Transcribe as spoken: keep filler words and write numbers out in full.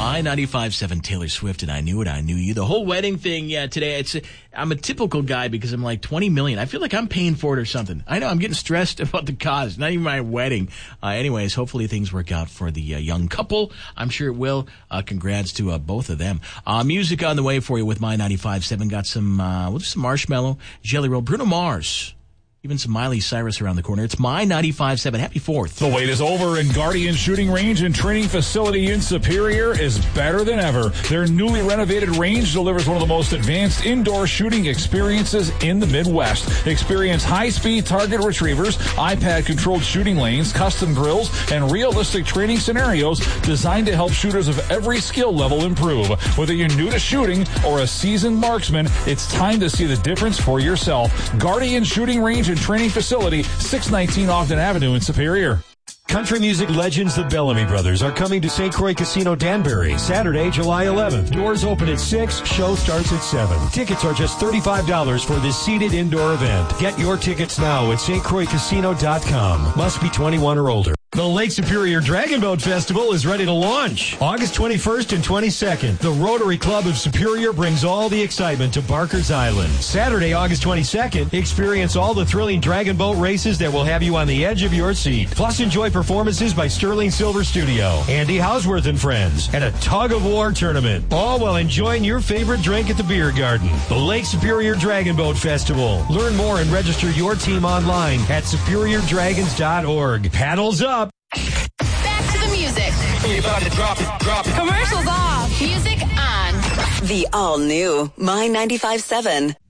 My ninety-five point seven Taylor Swift, and I knew it, I knew you. The whole wedding thing, yeah, today, it's I'm a typical guy because I'm like twenty million. I feel like I'm paying for it or something. I know, I'm getting stressed about the cost, not even my wedding. Uh, anyways, hopefully things work out for the uh, young couple. I'm sure it will. Uh, congrats to uh, both of them. Uh, music on the way for you with My ninety-five point seven. Got some, uh, well, some Marshmallow, Jelly Roll, Bruno Mars. Even some Miley Cyrus around the corner. It's My ninety-five point seven. Happy fourth. The wait is over, and Guardian Shooting Range and Training Facility in Superior is better than ever. Their newly renovated range delivers one of the most advanced indoor shooting experiences in the Midwest. Experience high-speed target retrievers, iPad-controlled shooting lanes, custom drills, and realistic training scenarios designed to help shooters of every skill level improve. Whether you're new to shooting or a seasoned marksman, it's time to see the difference for yourself. Guardian Shooting Range and Training Facility, six nineteen Ogden Avenue in Superior. Country music legends the Bellamy Brothers are coming to Saint Croix Casino Danbury Saturday, July eleventh. Doors open at six, show starts at seven. Tickets are just thirty-five dollars for this seated indoor event. Get your tickets now at st croix casino dot com. Must be twenty-one or older. The Lake Superior Dragon Boat Festival is ready to launch. August twenty-first and twenty-second, the Rotary Club of Superior brings all the excitement to Barker's Island. Saturday, August twenty-second, experience all the thrilling dragon boat races that will have you on the edge of your seat. Plus, enjoy performances by Sterling Silver Studio, Andy Hausworth and Friends, and a tug-of-war tournament. All while enjoying your favorite drink at the beer garden. The Lake Superior Dragon Boat Festival. Learn more and register your team online at superior dragons dot org. Paddles up. Back to the music. You about to drop it, drop it. Commercials off. Music on. The all-new My ninety-five point seven.